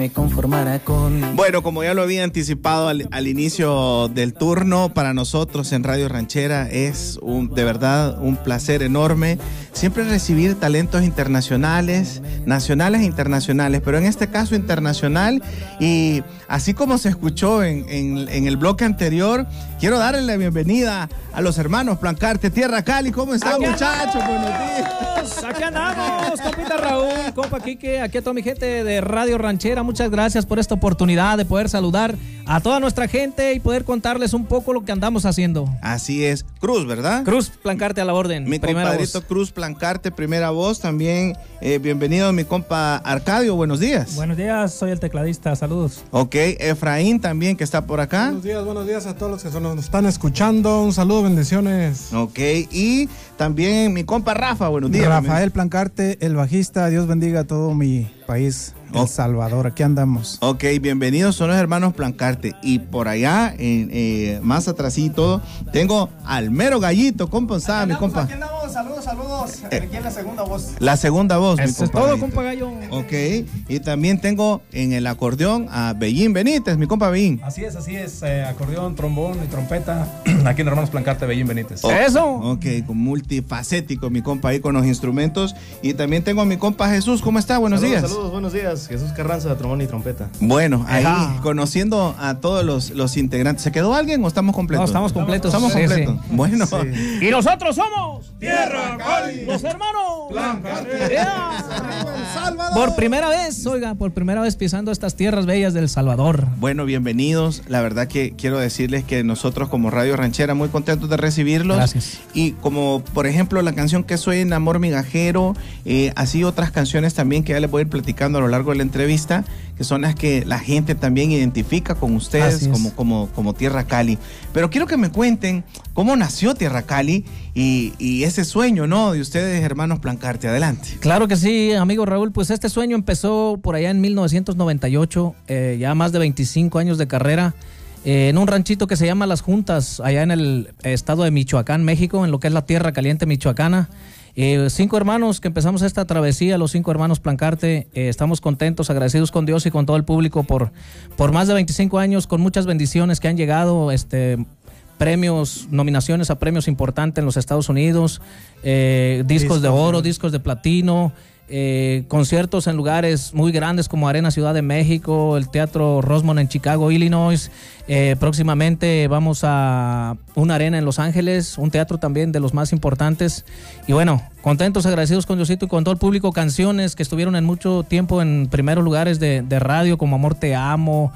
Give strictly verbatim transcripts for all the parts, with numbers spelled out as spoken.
Me conformara con... Bueno, como ya lo había anticipado al, al inicio del turno, para nosotros en Radio Ranchera es un, de verdad un placer enorme siempre recibir talentos internacionales, nacionales e internacionales, pero en este caso internacional. Y así como se escuchó en, en, en el bloque anterior, quiero darle la bienvenida a los hermanos Plancarte, Tierra Cali. ¿Cómo están, muchachos? Buenos días. Aquí andamos, compita Raúl, compa Quique, aquí a toda mi gente de Radio Ranchera. Muchas gracias por esta oportunidad de poder saludar a toda nuestra gente y poder contarles un poco lo que andamos haciendo. Así es. Cruz, ¿verdad? Cruz Plancarte a la orden. Mi compadrito voz. Cruz Plancarte, primera voz. También eh, bienvenido mi compa Arcadio, buenos días. Buenos días, soy el tecladista, saludos. Ok, Efraín también que está por acá. Buenos días, buenos días a todos los que nos están escuchando. Un saludo, bendiciones. Ok, y también mi compa Rafa, buenos días. Rafael Plancarte, el bajista. Dios bendiga a todo mi país, El Salvador, aquí andamos. Ok, bienvenidos, son los hermanos Plancarte. Y por allá, en, eh, más atrasito, tengo al mero gallito, compa, ¿sabe, mi compa? Aquí andamos, saludos, saludos. Eh, aquí en la segunda voz. La segunda voz, mi Eso es todo, compa Gallo. Ok, y también tengo en el acordeón a Bellín Benítez, mi compa Bellín. Así es, así es, eh, acordeón, trombón y trompeta. Aquí en Hermanos Plancarte, Bellín Benítez. Oh, Eso. Ok, con multifacético, mi compa ahí con los instrumentos. Y también tengo a mi compa Jesús, ¿cómo está? Buenos saludos, días. Saludos, buenos días. Jesús Carranza, trombón y trompeta. Bueno, ahí Ajá. conociendo a todos los, los integrantes. ¿Se quedó alguien o estamos completos? No, estamos completos. Estamos Sí, completos. sí. Bueno. Sí. Y nosotros somos Tierra Cali, los hermanos Plancarte, Yeah. Salvador. Por primera vez, oiga, por primera vez pisando estas tierras bellas del Salvador. Bueno, bienvenidos. La verdad que quiero decirles que nosotros como Radio Ranchera muy contentos de recibirlos. Gracias. Y como por ejemplo la canción que soy en Amor Migajero, eh, así otras canciones también que ya les voy a ir platicando a lo largo de la entrevista, que son las que la gente también identifica con ustedes como, como, como Tierra Cali. Pero quiero que me cuenten cómo nació Tierra Cali y, y ese sueño, ¿no? De ustedes, hermanos Plancarte. Adelante. Claro que sí, amigo Raúl. Pues este sueño empezó por allá en mil novecientos noventa y ocho, eh, ya más de veinticinco años de carrera, eh, en un ranchito que se llama Las Juntas, allá en el estado de Michoacán, México, en lo que es la Tierra Caliente michoacana. Eh, cinco hermanos que empezamos esta travesía, los cinco hermanos Plancarte. Eh, estamos contentos, agradecidos con Dios y con todo el público por, por más de veinticinco años, con muchas bendiciones que han llegado, este... premios, nominaciones a premios importantes en los Estados Unidos, eh, discos, discos de oro, de... discos de platino, eh, conciertos en lugares muy grandes como Arena Ciudad de México, el Teatro Rosemont en Chicago, Illinois. Eh, próximamente vamos a una arena en Los Ángeles, un teatro también de los más importantes. Y bueno, contentos, agradecidos con Diosito y con todo el público. Canciones que estuvieron en mucho tiempo en primeros lugares de, de radio, como Amor Te Amo,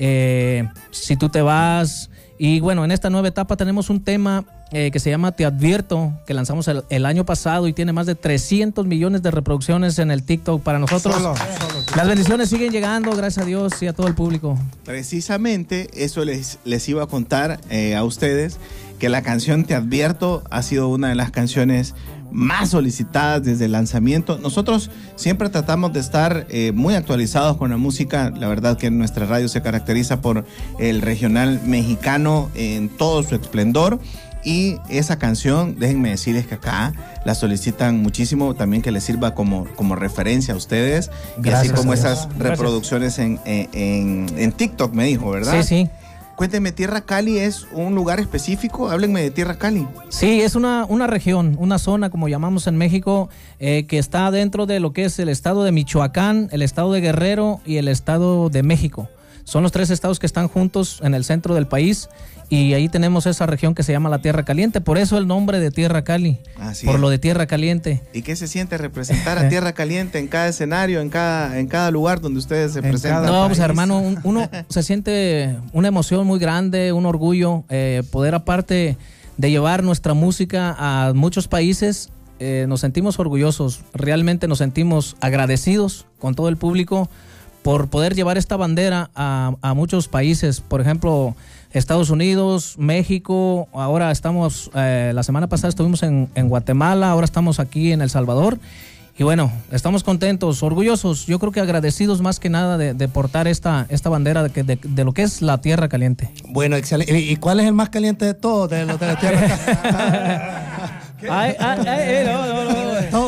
eh, Si Tú Te Vas. Y bueno, en esta nueva etapa tenemos un tema eh, que se llama Te Advierto, que lanzamos el, el año pasado y tiene más de trescientos millones de reproducciones en el TikTok para nosotros. Solo, solo. Las bendiciones siguen llegando, gracias a Dios y a todo el público. Precisamente eso les, les iba a contar eh, a ustedes, que la canción Te Advierto ha sido una de las canciones más solicitadas desde el lanzamiento. Nosotros siempre tratamos de estar eh, muy actualizados con la música. La verdad que nuestra radio se caracteriza por el regional mexicano en todo su esplendor. Y esa canción, déjenme decirles que acá la solicitan muchísimo, también que les sirva como, como referencia a ustedes. Gracias, y así como esas reproducciones en, en, en TikTok, me dijo, ¿verdad? Sí, sí. Cuénteme, ¿Tierra Cali es un lugar específico? Háblenme de Tierra Cali. Sí, es una, una región, una zona, como llamamos en México, eh, que está dentro de lo que es el estado de Michoacán, el estado de Guerrero y el estado de México. Son los tres estados que están juntos en el centro del país y ahí tenemos esa región que se llama la Tierra Caliente, por eso el nombre de Tierra Cali, Así por es. lo de Tierra Caliente. ¿Y qué se siente representar a Tierra Caliente en cada escenario, en cada, en cada lugar donde ustedes se en presentan? No, pues hermano, un, uno se siente una emoción muy grande, un orgullo, eh, poder aparte de llevar nuestra música a muchos países, eh, nos sentimos orgullosos, realmente nos sentimos agradecidos con todo el público por poder llevar esta bandera a, a muchos países, por ejemplo, Estados Unidos, México, ahora estamos, eh, la semana pasada estuvimos en, en Guatemala, ahora estamos aquí en El Salvador, y bueno, estamos contentos, orgullosos, yo creo que agradecidos más que nada de, de portar esta, esta bandera de, de, de lo que es la Tierra Caliente. Bueno, excelente. ¿Y cuál es el más caliente de todos, de los de la Tierra Caliente? Ay, ay, ay, no, no, no. Todo.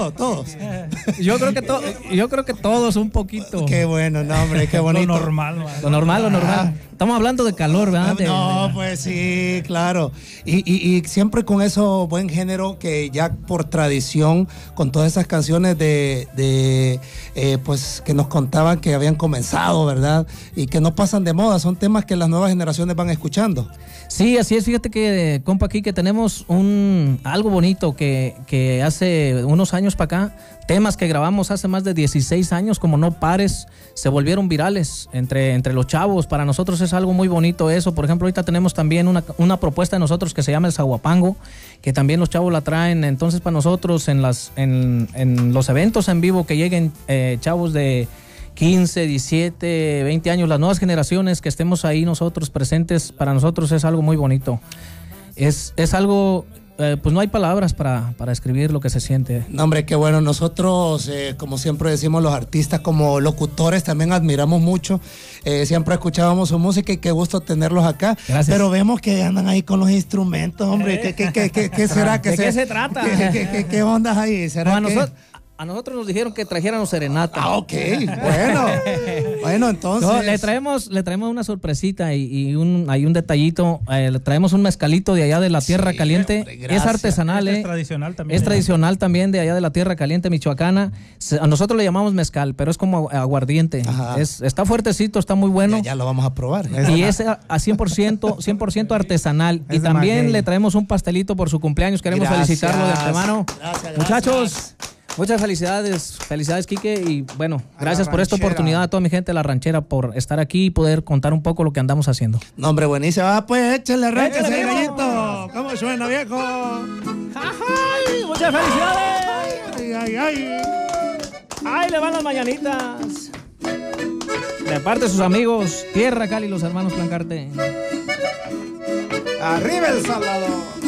todos, todos. Yo creo que to- yo creo que todos un poquito. Qué bueno, no, hombre, qué bonito. Lo normal, man. Lo normal, lo normal. Estamos hablando de calor, ¿verdad? De- No, pues sí, claro. Y, y, y siempre con eso buen género que ya por tradición, con todas esas canciones de, de eh, pues que nos contaban que habían comenzado, ¿verdad? Y que no pasan de moda, son temas que las nuevas generaciones van escuchando. Sí, así es. Fíjate que, compa, aquí que tenemos un algo bonito que, que hace unos años para acá, temas que grabamos hace más de dieciséis años, como No Pares, se volvieron virales entre, entre los chavos. Para nosotros es algo muy bonito eso. Por ejemplo, ahorita tenemos también una, una propuesta de nosotros que se llama el Zaguapango, que también los chavos la traen. Entonces, para nosotros, en, las, en, en los eventos en vivo que lleguen eh, chavos de quince, diecisiete, veinte años, las nuevas generaciones, que estemos ahí nosotros presentes, para nosotros es algo muy bonito. Es, es algo, eh, pues no hay palabras para, para escribir lo que se siente. No, hombre, qué bueno. Nosotros, eh, como siempre decimos, los artistas como locutores también admiramos mucho. Eh, siempre escuchábamos su música y qué gusto tenerlos acá. Gracias. Pero vemos que andan ahí con los instrumentos, hombre. ¿Qué, qué, qué, qué, qué será? ¿De qué se trata? ¿Qué, qué, qué, qué ondas ahí? ¿Será No, a, que- nosotros, a nosotros nos dijeron que trajéramos serenata. Ah, ok. Bueno. Bueno, entonces. No, le traemos, le traemos una sorpresita y, y un, hay un detallito. Eh, le traemos un mezcalito de allá de la Tierra Sí, Caliente. hombre, gracias. Es artesanal, Es eh. tradicional también. Es tradicional también de allá de la Tierra Caliente, michoacana. Se- A nosotros le llamamos mezcal, pero es como aguardiente. Ajá. Es, está fuertecito, está muy bueno. Ya, ya lo vamos a probar. Y es a a cien por ciento, cien por ciento artesanal. Es Y de también maguey. le traemos un pastelito por su cumpleaños. Queremos Gracias. felicitarlo de antemano. Gracias, gracias. Muchachos, muchas felicidades. Felicidades, Quique. Y bueno, gracias por esta ranchera. oportunidad a toda mi gente de la ranchera por estar aquí y poder contar un poco lo que andamos haciendo. No, hombre, buenísimo. Ah, pues échale, arranque Échale, ese viejo. gallito. ¿Cómo suena, viejo? ¡Ay! ¡Muchas felicidades! Ay, ay, ay. ¡Ay, le van las mañanitas! De parte de sus amigos, Tierra Cali, los hermanos Plancarte. Arriba El Salvador.